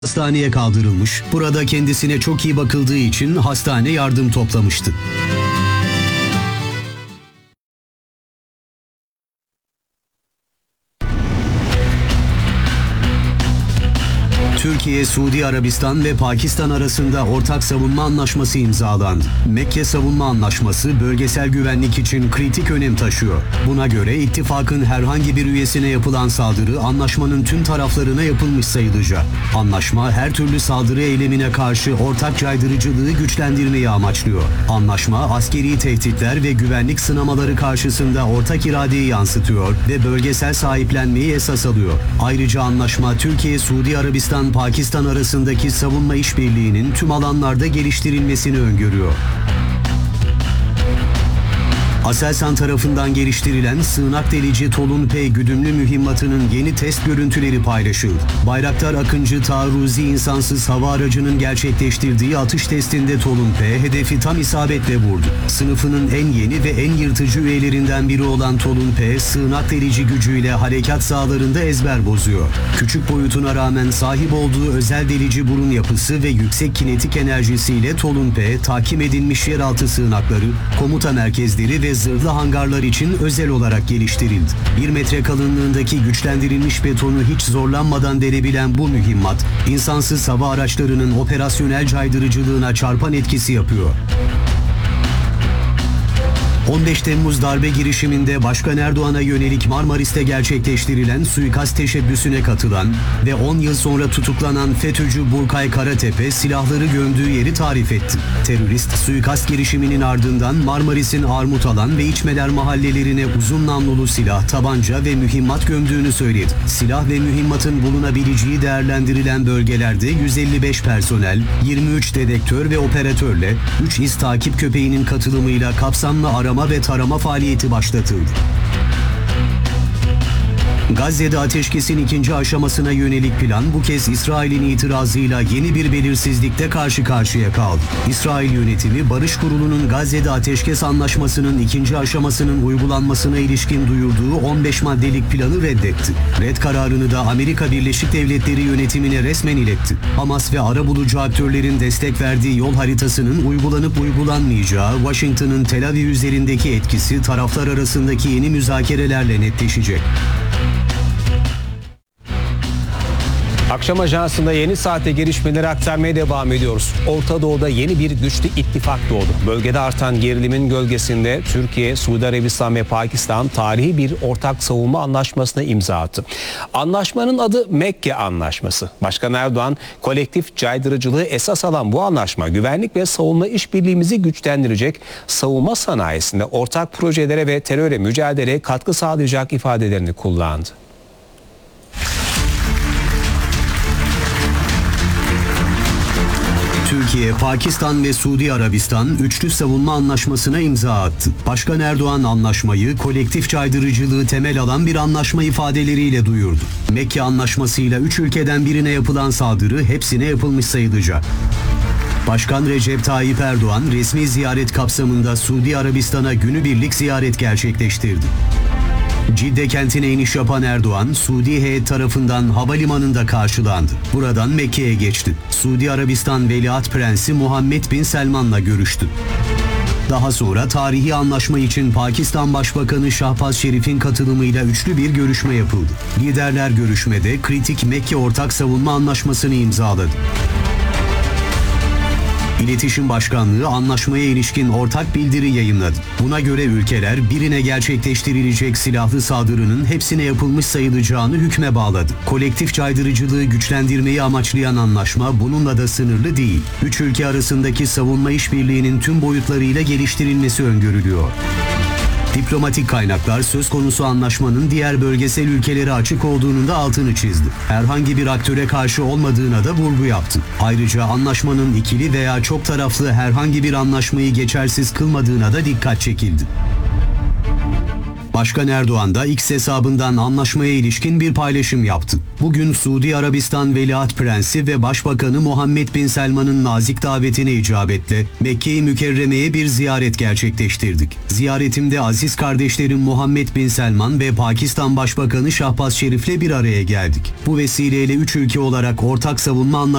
Hastaneye kaldırılmış, burada kendisine çok iyi bakıldığı için hastane yardım toplamıştı. Türkiye, Suudi Arabistan ve Pakistan arasında ortak savunma anlaşması imzalandı. Mekke Savunma Anlaşması bölgesel güvenlik için kritik önem taşıyor. Buna göre ittifakın herhangi bir üyesine yapılan saldırı anlaşmanın tüm taraflarına yapılmış sayılacak. Anlaşma her türlü saldırı eylemine karşı ortak caydırıcılığı güçlendirmeyi amaçlıyor. Anlaşma askeri tehditler ve güvenlik sınamaları karşısında ortak iradeyi yansıtıyor ve bölgesel sahiplenmeyi esas alıyor. Ayrıca anlaşma Türkiye, Suudi Arabistan, Pakistan arasındaki savunma işbirliğinin tüm alanlarda geliştirilmesini öngörüyor. Aselsan tarafından geliştirilen sığınak delici Tolun P güdümlü mühimmatının yeni test görüntüleri paylaşıldı. Bayraktar Akıncı taarruzi insansız hava aracının gerçekleştirdiği atış testinde Tolun P hedefi tam isabetle vurdu. Sınıfının en yeni ve en yırtıcı üyelerinden biri olan Tolun P, sığınak delici gücüyle harekat sahalarında ezber bozuyor. Küçük boyutuna rağmen sahip olduğu özel delici burun yapısı ve yüksek kinetik enerjisiyle Tolun P, tahkim edilmiş yeraltı sığınakları, komuta merkezleri ve zırhlı hangarlar için özel olarak geliştirildi. 1 metre kalınlığındaki güçlendirilmiş betonu hiç zorlanmadan delebilen bu mühimmat, insansız hava araçlarının operasyonel caydırıcılığına çarpan etkisi yapıyor. 15 Temmuz darbe girişiminde Başkan Erdoğan'a yönelik Marmaris'te gerçekleştirilen suikast teşebbüsüne katılan ve 10 yıl sonra tutuklanan FETÖ'cü Burkay Karatepe silahları gömdüğü yeri tarif etti. Terörist suikast girişiminin ardından Marmaris'in Armutalan ve İçmeler mahallelerine uzun namlulu silah, tabanca ve mühimmat gömdüğünü söyledi. Silah ve mühimmatın bulunabileceği değerlendirilen bölgelerde 155 personel, 23 dedektör ve operatörle 3 iz takip köpeğinin katılımıyla kapsamlı arama ve tarama faaliyeti başlatıldı. Gazze'de ateşkesin ikinci aşamasına yönelik plan bu kez İsrail'in itirazıyla yeni bir belirsizlikte karşı karşıya kaldı. İsrail yönetimi Barış Kurulu'nun Gazze'de ateşkes anlaşmasının ikinci aşamasının uygulanmasına ilişkin duyurduğu 15 maddelik planı reddetti. Red kararını da Amerika Birleşik Devletleri yönetimine resmen iletti. Hamas ve arabulucu aktörlerin destek verdiği yol haritasının uygulanıp uygulanmayacağı, Washington'ın Tel Aviv üzerindeki etkisi taraflar arasındaki yeni müzakerelerle netleşecek. Akşam Ajansı'nda yeni saatte gelişmeleri aktarmaya devam ediyoruz. Orta Doğu'da yeni bir güçlü ittifak doğdu. Bölgede artan gerilimin gölgesinde Türkiye, Suudi Arabistan ve Pakistan tarihi bir ortak savunma anlaşmasına imza attı. Anlaşmanın adı Mekke Anlaşması. Başkan Erdoğan, kolektif caydırıcılığı esas alan bu anlaşma güvenlik ve savunma işbirliğimizi güçlendirecek, savunma sanayisinde ortak projelere ve terörle mücadeleye katkı sağlayacak ifadelerini kullandı. Türkiye, Pakistan ve Suudi Arabistan üçlü savunma anlaşmasına imza attı. Başkan Erdoğan anlaşmayı kolektif caydırıcılığı temel alan bir anlaşma ifadeleriyle duyurdu. Mekke Anlaşması'yla 3 ülkeden birine yapılan saldırı hepsine yapılmış sayılacak. Başkan Recep Tayyip Erdoğan resmi ziyaret kapsamında Suudi Arabistan'a günübirlik ziyaret gerçekleştirdi. Cidde kentine iniş yapan Erdoğan, Suudi heyet tarafından havalimanında karşılandı. Buradan Mekke'ye geçti. Suudi Arabistan Veliaht Prensi Muhammed Bin Selman'la görüştü. Daha sonra tarihi anlaşma için Pakistan Başbakanı Şahbaz Şerif'in katılımıyla üçlü bir görüşme yapıldı. Liderler görüşmede kritik Mekke Ortak Savunma Anlaşması'nı imzaladı. İletişim Başkanlığı anlaşmaya ilişkin ortak bildiri yayınladı. Buna göre ülkeler birine gerçekleştirilecek silahlı saldırının hepsine yapılmış sayılacağını hükme bağladı. Kolektif caydırıcılığı güçlendirmeyi amaçlayan anlaşma bununla da sınırlı değil. 3 ülke arasındaki savunma işbirliğinin tüm boyutlarıyla geliştirilmesi öngörülüyor. Diplomatik kaynaklar söz konusu anlaşmanın diğer bölgesel ülkelere açık olduğunun da altını çizdi. Herhangi bir aktöre karşı olmadığına da vurgu yaptı. Ayrıca anlaşmanın ikili veya çok taraflı herhangi bir anlaşmayı geçersiz kılmadığına da dikkat çekildi. Başkan Erdoğan da X hesabından anlaşmaya ilişkin bir paylaşım yaptı. Bugün Suudi Arabistan Veliaht Prensi ve Başbakanı Muhammed Bin Selman'ın nazik davetine icabetle Mekke-i Mükerreme'ye bir ziyaret gerçekleştirdik. Ziyaretimde aziz kardeşlerim Muhammed Bin Selman ve Pakistan Başbakanı Şahbaz Şerif'le bir araya geldik. Bu vesileyle üç ülke olarak ortak savunma